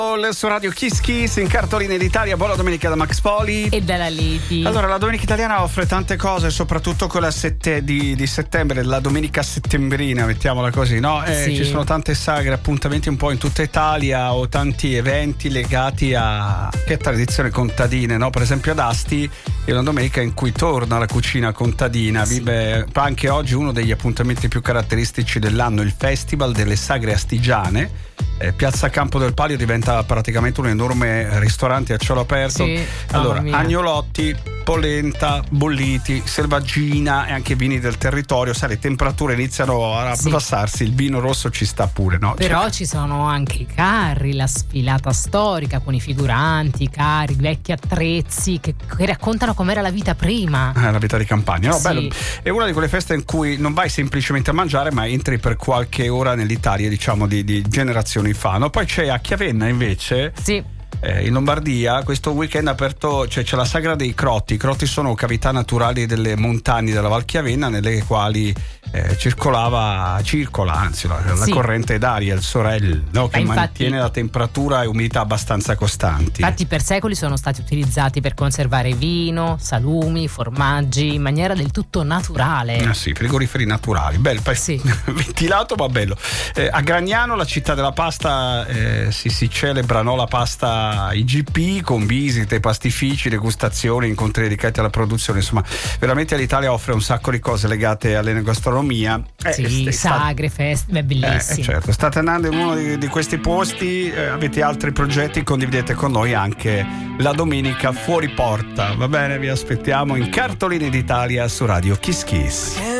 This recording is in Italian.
Su Radio Kiss Kiss in cartoline d'Italia. Buona domenica da Max Poli e dalla Leti. Allora, la domenica italiana offre tante cose, soprattutto quella di settembre, la domenica settembrina, mettiamola così, no? Sì. Ci sono tante sagre, appuntamenti un po' in tutta Italia o tanti eventi legati a che tradizione contadine, no? Per esempio ad Asti è una domenica in cui torna la cucina contadina, vive anche oggi uno degli appuntamenti più caratteristici dell'anno, il Festival delle Sagre Astigiane. Piazza Campo del Palio diventa praticamente un enorme ristorante a cielo aperto. Sì, allora, agnolotti, polenta, bolliti, selvaggina e anche vini del territorio. Sai, le temperature iniziano a abbassarsi, il vino rosso ci sta pure, no? Però ci sono anche i carri, la sfilata storica con i figuranti, i carri, i vecchi attrezzi che raccontano com'era la vita prima. La vita di campagna, no? Sì. Bello. È una di quelle feste in cui non vai semplicemente a mangiare, ma entri per qualche ora nell'Italia, diciamo, di generazioni fa, no? Poi c'è a Chiavenna invece. Sì. In Lombardia questo weekend aperto, cioè c'è la sagra dei crotti. I crotti sono cavità naturali delle montagne della Val Chiavenna nelle quali circola la corrente d'aria, il Sorel, no? Che mantiene la temperatura e umidità abbastanza costanti. Infatti per secoli sono stati utilizzati per conservare vino, salumi, formaggi in maniera del tutto naturale. Sì, frigoriferi naturali, bello, ventilato ma bello. A Gragnano, la città della pasta, si celebrano la pasta IGP con visite, pastifici, degustazioni, incontri dedicati alla produzione. Insomma, veramente l'Italia offre un sacco di cose legate all'enogastronomia. Sagre, feste, è bellissimo. Certo, state andando in uno di questi posti, avete altri progetti, condividete con noi anche la domenica fuori porta, va bene? Vi aspettiamo in cartoline d'Italia su Radio Kiss Kiss.